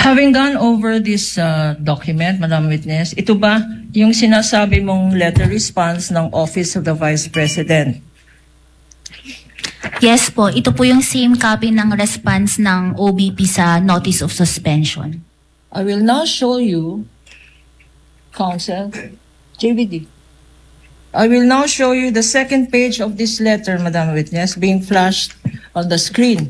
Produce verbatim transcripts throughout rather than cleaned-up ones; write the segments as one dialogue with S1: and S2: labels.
S1: Having gone over this uh, document, Madam Witness, ito ba yung sinasabi mong letter response ng Office of the Vice President?
S2: Yes po, ito po yung same copy ng response ng O B P sa Notice of Suspension.
S1: I will now show you, Counsel, J V D. I will now show you the second page of this letter, Madam Witness, being flashed on the screen.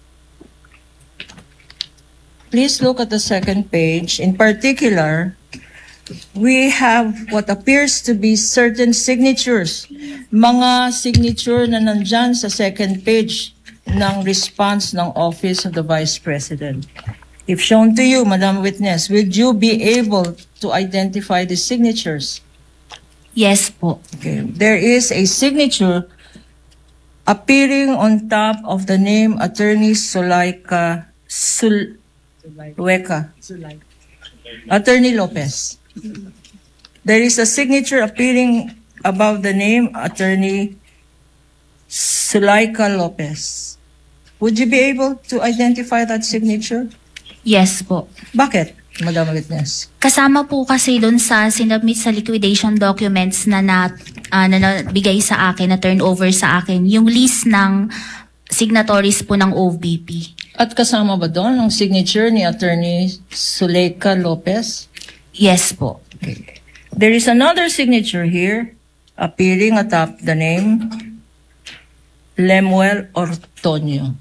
S1: Please look at the second page. In particular, we have what appears to be certain signatures. Mga signature na nandyan sa second page ng response ng Office of the Vice President. If shown to you, Madam Witness, would you be able to identify the signatures?
S2: Yes po.
S1: Okay. There is a signature appearing on top of the name Attorney Sulaika Sul Lueca. Attorney Lopez. There is a signature appearing above the name Attorney Sulaika Lopez. Would you be able to identify that signature?
S2: Yes po.
S1: Bakit, Madam Witness?
S2: Kasama po kasi doon sa sinubmit sa liquidation documents na, na, uh, na nabigay sa akin, na turnover sa akin, yung list ng signatories po ng O B P.
S1: At kasama ba doon ang signature ni Attorney Sulaika Lopez?
S2: Yes po.
S1: Okay. There is another signature here appearing atop the name Lemuel Ortonio.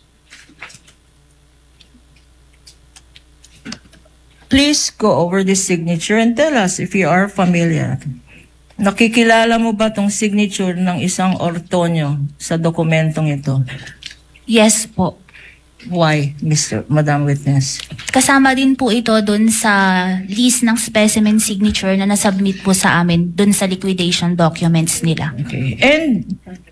S1: Please go over this signature and tell us if you are familiar. Nakikilala mo ba tong signature ng isang Ortonio sa dokumentong ito?
S2: Yes po.
S1: Why, Mister Madam Witness?
S2: Kasama din po ito dun sa list ng specimen signature na nasubmit po sa amin dun sa liquidation documents nila.
S1: Okay. And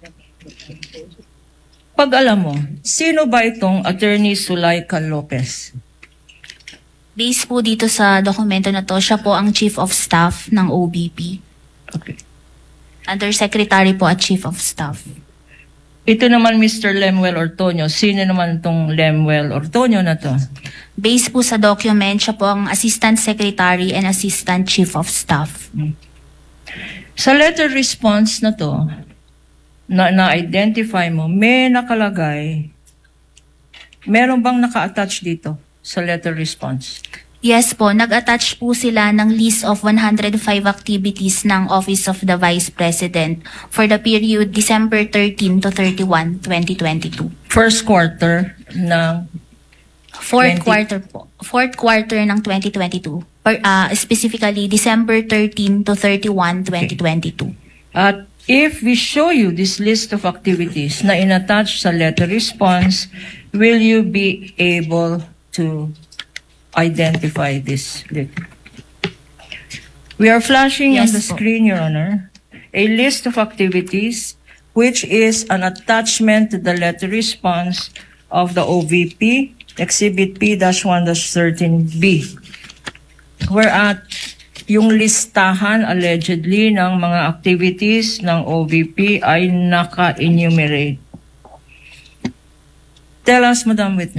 S1: pag alam mo, sino ba itong Attorney Sulaika Lopez?
S2: Based po dito sa dokumento na to, siya po ang Chief of Staff ng O B P.
S1: Okay.
S2: Undersecretary po at Chief of Staff.
S1: Ito naman Mister Lemuel Ortonio. Sino naman itong Lemuel Ortonio na to?
S2: Based po sa document, siya po ang Assistant Secretary and Assistant Chief of Staff.
S1: Hmm. Sa letter response na to, na na-identify mo, may nakalagay, meron bang naka-attach dito sa letter response?
S2: Yes po, nag-attach po sila ng list of one hundred five activities ng Office of the Vice President for the period December thirteenth to thirty-first, twenty twenty-two.
S1: First quarter ng
S2: Fourth
S1: twenty
S2: quarter po. Fourth quarter ng twenty twenty-two. Per, uh, specifically, December thirteenth to thirty-first, twenty twenty-two.
S1: At if we show you this list of activities na inattach sa letter response, will you be able to identify this? We are flashing
S2: Yes,
S1: on the
S2: po.
S1: screen, Your Honor, a list of activities which is an attachment to the letter response of the O V P, Exhibit P one thirteen B. Whereat yung listahan allegedly ng mga activities ng O V P ay naka-enumerate. Tell us, Madam Witness.